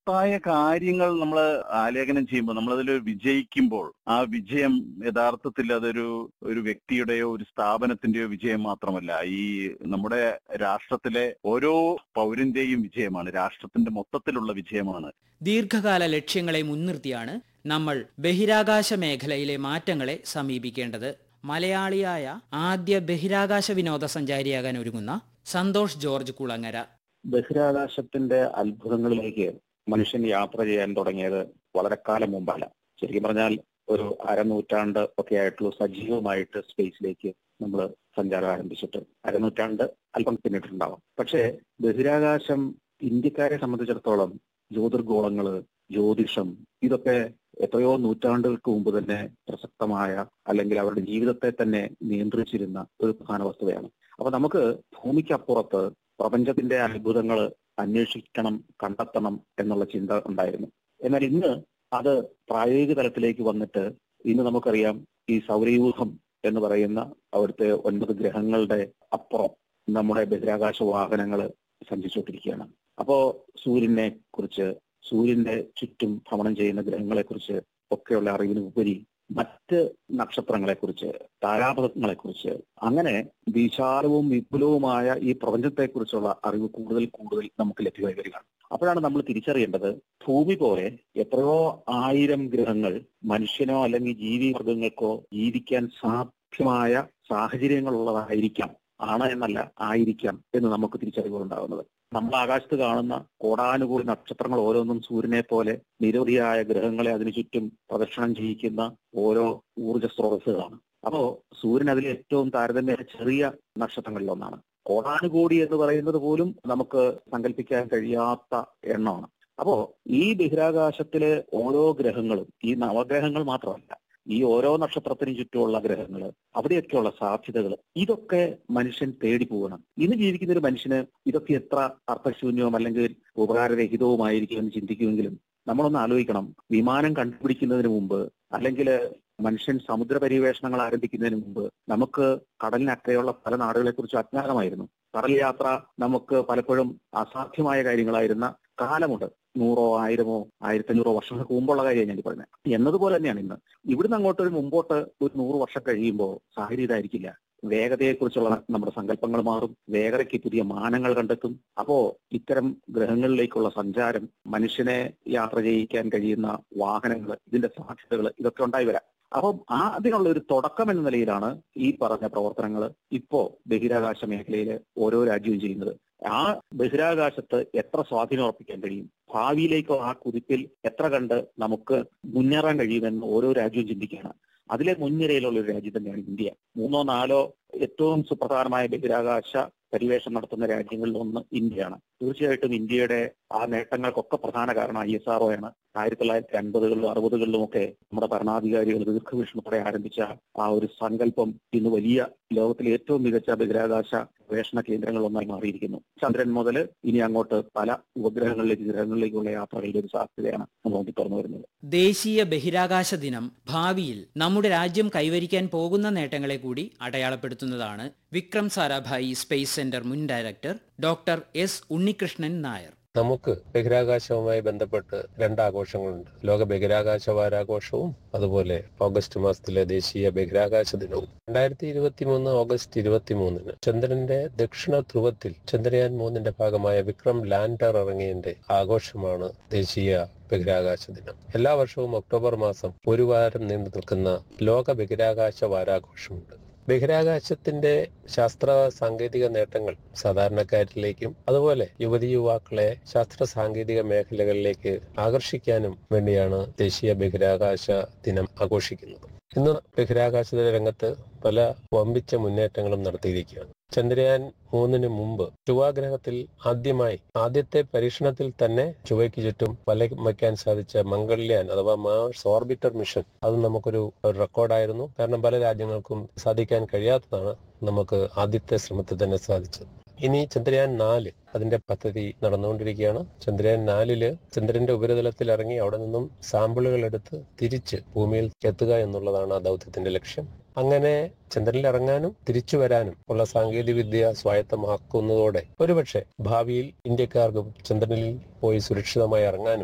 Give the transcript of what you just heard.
മഹത്തായ കാര്യങ്ങൾ നമ്മൾ ആലേഖനം ചെയ്യുമ്പോൾ, നമ്മളതിൽ വിജയിക്കുമ്പോൾ, ആ വിജയം യഥാർത്ഥത്തിൽ ഒരു വ്യക്തിയുടെയോ ഒരു സ്ഥാപനത്തിന്റെയോ വിജയം മാത്രമല്ല, ഈ നമ്മുടെ രാഷ്ട്രത്തിലെ ഓരോ പൗരന്റെയും വിജയമാണ്, രാഷ്ട്രത്തിന്റെ മൊത്തത്തിലുള്ള വിജയമാണ്. ദീർഘകാല ലക്ഷ്യങ്ങളെ മുൻനിർത്തിയാണ് നമ്മൾ ബഹിരാകാശ മേഖലയിലെ മാറ്റങ്ങളെ സമീപിക്കേണ്ടത്. മലയാളിയായ ആദ്യ ബഹിരാകാശ വിനോദസഞ്ചാരിയാകാൻ ഒരുങ്ങുന്ന സന്തോഷ് ജോർജ് കുളങ്ങര. ബഹിരാകാശത്തിന്റെ അത്ഭുതങ്ങളിലേക്ക് മനുഷ്യൻ യാത്ര ചെയ്യാൻ തുടങ്ങിയത് വളരെ കാലം മുമ്പല്ല. ശരിക്കും പറഞ്ഞാൽ ഒരു അരനൂറ്റാണ്ട് ഒക്കെ ആയിട്ടുള്ള സജീവമായിട്ട് സ്പേസിലേക്ക് നമ്മൾ സഞ്ചാരം ആരംഭിച്ചിട്ട് അരനൂറ്റാണ്ട് അല്പം പിന്നിട്ടുണ്ടാവാം. പക്ഷേ ബഹിരാകാശം ഇന്ത്യക്കാരെ സംബന്ധിച്ചിടത്തോളം ജ്യോതിർഗോളങ്ങള്, ജ്യോതിഷം, ഇതൊക്കെ എത്രയോ നൂറ്റാണ്ടുകൾക്ക് മുമ്പ് തന്നെ പ്രസക്തമായ, അല്ലെങ്കിൽ അവരുടെ ജീവിതത്തെ തന്നെ നിയന്ത്രിച്ചിരുന്ന ഒരു പ്രധാന വസ്തുതയാണ്. അപ്പൊ നമുക്ക് ഭൂമിക്കപ്പുറത്ത് പ്രപഞ്ചത്തിന്റെ അത്ഭുതങ്ങൾ അന്വേഷിക്കണം, കണ്ടെത്തണം എന്നുള്ള ചിന്ത ഉണ്ടായിരുന്നു. എന്നാൽ ഇന്ന് അത് പ്രായോഗിക തലത്തിലേക്ക് വന്നിട്ട് ഇന്ന് നമുക്കറിയാം, ഈ സൗരയൂഥം എന്ന് പറയുന്ന അവിടുത്തെ 9 ഗ്രഹങ്ങളുടെ അപ്പുറം നമ്മുടെ ബഹിരാകാശ വാഹനങ്ങൾ സഞ്ചരിച്ചുകൊണ്ടിരിക്കുകയാണ്. അപ്പോ സൂര്യനെ കുറിച്ച്, സൂര്യന്റെ ചുറ്റും ഭ്രമണം ചെയ്യുന്ന ഗ്രഹങ്ങളെ കുറിച്ച് ഒക്കെയുള്ള അറിവിനുപരി മറ്റ് നക്ഷത്രങ്ങളെക്കുറിച്ച്, താരാപഥങ്ങളെക്കുറിച്ച്, അങ്ങനെ വിശാലവും വിപുലവുമായ ഈ പ്രപഞ്ചത്തെക്കുറിച്ചുള്ള അറിവ് കൂടുതൽ കൂടുതൽ നമുക്ക് ലഭ്യമായി വരികയാണ്. അപ്പോഴാണ് നമ്മൾ തിരിച്ചറിയേണ്ടത്, ഭൂമി പോലെ എത്രയോ 1000 ഗ്രഹങ്ങൾ മനുഷ്യനോ അല്ലെങ്കിൽ ജീവിവർഗങ്ങൾക്കോ ജീവിക്കാൻ സാധ്യമായ സാഹചര്യങ്ങളുള്ളതായിരിക്കാം, ആണ് എന്നല്ല, ആയിരിക്കാം എന്ന് നമുക്ക് തിരിച്ചറിവുണ്ടാകുന്നത്. നമ്മൾ ആകാശത്ത് കാണുന്ന കോടാനുകൂടി നക്ഷത്രങ്ങൾ ഓരോന്നും സൂര്യനെ പോലെ നിരവധിയായ ഗ്രഹങ്ങളെ അതിനു ചുറ്റും പ്രദക്ഷിണം ചെയ്യിക്കുന്ന ഓരോ ഊർജ സ്രോതസ്സുകളാണ്. അപ്പോ സൂര്യൻ അതിൽ ഏറ്റവും താരതമ്യ ചെറിയ നക്ഷത്രങ്ങളിൽ ഒന്നാണ്. കോടാനുകൂടി എന്ന് പറയുന്നത് പോലും നമുക്ക് സങ്കല്പിക്കാൻ കഴിയാത്ത എണ്ണമാണ്. അപ്പോ ഈ ബഹിരാകാശത്തിലെ ഓരോ ഗ്രഹങ്ങളും, ഈ നവഗ്രഹങ്ങൾ മാത്രമല്ല, ഈ ഓരോ നക്ഷത്രത്തിനും ചുറ്റുമുള്ള ഗ്രഹങ്ങൾ, അവിടെയൊക്കെയുള്ള സാധ്യതകൾ, ഇതൊക്കെ മനുഷ്യൻ തേടി പോകണം. ഇന്ന് ജീവിക്കുന്ന ഒരു മനുഷ്യന് ഇതൊക്കെ എത്ര അർത്ഥശൂന്യവും അല്ലെങ്കിൽ ഉപകാരരഹിതവുമായിരിക്കും എന്ന് ചിന്തിക്കുമെങ്കിലും നമ്മളൊന്ന് ആലോചിക്കണം. വിമാനം കണ്ടുപിടിക്കുന്നതിന് മുമ്പ്, അല്ലെങ്കിൽ മനുഷ്യൻ സമുദ്ര പര്യവേഷണങ്ങൾ ആരംഭിക്കുന്നതിന് മുമ്പ് നമുക്ക് കടലിനക്കരെയുള്ള പല നാടുകളെ കുറിച്ച് അജ്ഞാതമായിരുന്നു. കടൽ യാത്ര നമുക്ക് പലപ്പോഴും അസാധ്യമായ കാര്യങ്ങളായിരുന്ന കാലമുണ്ട്. 100, 1000, 1500 വർഷങ്ങൾക്ക് മുമ്പുള്ള കാര്യമാണ് ഞാൻ പറഞ്ഞത്. എന്നതുപോലെ തന്നെയാണ് ഇന്ന്. ഇവിടുന്ന് അങ്ങോട്ട് മുമ്പോട്ട് ഒരു 100 വർഷം കഴിയുമ്പോൾ സാഹചര്യം ഇതായിരിക്കില്ല. വേഗതയെക്കുറിച്ചുള്ള നമ്മുടെ സങ്കല്പങ്ങൾ മാറും, വേഗതയ്ക്ക് പുതിയ മാനങ്ങൾ കണ്ടെത്തും. അപ്പോ ഇത്തരം ഗ്രഹങ്ങളിലേക്കുള്ള സഞ്ചാരം, മനുഷ്യനെ യാത്ര ചെയ്യിക്കാൻ കഴിയുന്ന വാഹനങ്ങൾ, ഇതിന്റെ സാധ്യതകൾ, ഇതൊക്കെ ഉണ്ടായി വരാം. അപ്പം അതിനുള്ള ഒരു തുടക്കം എന്ന നിലയിലാണ് ഈ പറഞ്ഞ പ്രവർത്തനങ്ങൾ ഇപ്പോ ബഹിരാകാശ മേഖലയിൽ ഓരോ രാജ്യവും ചെയ്യുന്നത്. ആ ബഹിരാകാശത്ത് എത്ര സ്വാധീനം ഉറപ്പിക്കാൻ കഴിയും, ഭാവിയിലേക്കോ ആ കുതിപ്പിൽ എത്ര കണ്ട് നമുക്ക് മുന്നേറാൻ കഴിയുമെന്ന് ഓരോ രാജ്യവും ചിന്തിക്കുകയാണ്. അതിലെ മുൻനിരയിലുള്ള ഒരു രാജ്യം തന്നെയാണ് ഇന്ത്യ. 3, 4 ഏറ്റവും സുപ്രധാനമായ ബഹിരാകാശ പരിവേഷണം നടത്തുന്ന രാജ്യങ്ങളിൽ ഒന്ന് ഇന്ത്യയാണ്. തീർച്ചയായിട്ടും ഇന്ത്യയുടെ ആ നേട്ടങ്ങൾക്കൊക്കെ പ്രധാന കാരണം ISRO ആണ്. 1950കളിലും 60കളിലും ഒക്കെ നമ്മുടെ ഭരണാധികാരികൾ ദീർഘവീക്ഷണത്തോടെ ആരംഭിച്ച ആ ഒരു സങ്കല്പം ഇന്ന് വലിയ ലോകത്തിലെ ഏറ്റവും മികച്ച ബഹിരാകാശ ഗവേഷണ കേന്ദ്രങ്ങളൊന്നായി മാറിയിരിക്കുന്നു. ചന്ദ്രൻ മുതൽ ഇനി അങ്ങോട്ട് പല ഉപഗ്രഹങ്ങളിലേക്ക്, ഗ്രഹങ്ങളിലേക്കുള്ള യാത്രകളുടെ ഒരു സാധ്യതയാണ് നമുക്ക് തുറന്നു വരുന്നത്. ദേശീയ ബഹിരാകാശ ദിനം ഭാവിയിൽ നമ്മുടെ രാജ്യം കൈവരിക്കാൻ പോകുന്ന നേട്ടങ്ങളെ കൂടി അടയാളപ്പെടുത്തുന്നതാണ്. വിക്രം സാരാഭായി സ്പേസ് സെന്റർ മുൻ director doctor S Unnikrishnan Nair. നമുക്ക് ബഹിരാകാശവുമായി ബന്ധപ്പെട്ട് 2 ആഘോഷങ്ങളുണ്ട്. ലോക ബഹിരാകാശ വാരാഘോഷവും അതുപോലെ ഓഗസ്റ്റ് മാസത്തിലെ ദേശീയ ബഹിരാകാശ ദിനവും. 2023 ഓഗസ്റ്റ് 23 ചന്ദ്രന്റെ ദക്ഷിണ ധ്രുവത്തിൽ ചന്ദ്രയാൻ 3ന്റെ ഭാഗമായ വിക്രം ലാൻഡർ ഇറങ്ങിയതിന്റെ ആഘോഷമാണ് ദേശീയ ബഹിരാകാശ ദിനം. എല്ലാ വർഷവും ഒക്ടോബർ മാസം 1 വാരം നീണ്ടു നിൽക്കുന്ന ലോക ബഹിരാകാശ വാരാഘോഷമുണ്ട്. ബഹിരാകാശത്തിന്റെ ശാസ്ത്ര സാങ്കേതിക നേട്ടങ്ങൾ സാധാരണക്കാരിലേക്കും അതുപോലെ യുവതി യുവാക്കളെ ശാസ്ത്ര സാങ്കേതിക മേഖലകളിലേക്ക് ആകർഷിക്കാനും വേണ്ടിയാണ് ദേശീയ ബഹിരാകാശ ദിനം ആഘോഷിക്കുന്നത്. ഇന്ന് ബഹിരാകാശ രംഗത്ത് പല വമ്പിച്ച മുന്നേറ്റങ്ങളും നടത്തിയിരിക്കുകയാണ്. ചന്ദ്രയാൻ 3 മുമ്പ് ചൊവ്വാഗ്രഹത്തിൽ ആദ്യത്തെ പരീക്ഷണത്തിൽ തന്നെ ചൊവ്വയ്ക്ക് ചുറ്റും വലയം വയ്ക്കാൻ സാധിച്ച മംഗൾയാൻ അഥവാ മാർസ് ഓർബിറ്റർ മിഷൻ, അത് നമുക്കൊരു റെക്കോർഡായിരുന്നു. കാരണം പല രാജ്യങ്ങൾക്കും സാധിക്കാൻ കഴിയാത്തതാണ് നമുക്ക് ആദ്യത്തെ ശ്രമത്തിൽ തന്നെ സാധിച്ചത്. ഇനി ചന്ദ്രയാൻ 4 അതിന്റെ പദ്ധതി നടന്നുകൊണ്ടിരിക്കുകയാണ്. ചന്ദ്രയാൻ 4 ചന്ദ്രന്റെ ഉപരിതലത്തിൽ ഇറങ്ങി അവിടെ നിന്നും സാമ്പിളുകൾ എടുത്ത് തിരിച്ച് ഭൂമിയിൽ എത്തുക എന്നുള്ളതാണ് ആ ദൗത്യത്തിന്റെ ലക്ഷ്യം. അങ്ങനെ ചന്ദ്രനിൽ ഇറങ്ങാനും തിരിച്ചു വരാനും ഉള്ള സാങ്കേതിക വിദ്യ സ്വായത്തമാക്കുന്നതോടെ ഒരുപക്ഷെ ഭാവിയിൽ ഇന്ത്യക്കാർക്കും ചന്ദ്രനിൽ പോയി സുരക്ഷിതമായി ഇറങ്ങാനും